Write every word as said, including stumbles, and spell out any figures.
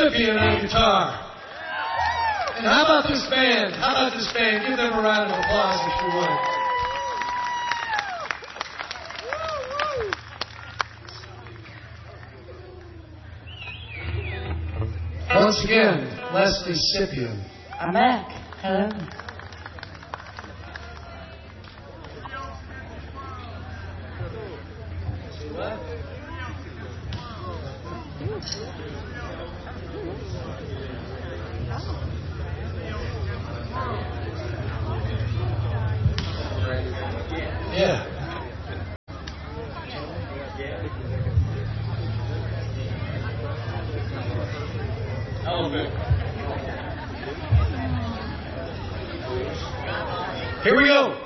Scipion on guitar. And how about this band? How about this band? Give them a round of applause if you would. Once again, Leslie Scipion. I'm back. Hello. Yeah. Here we go.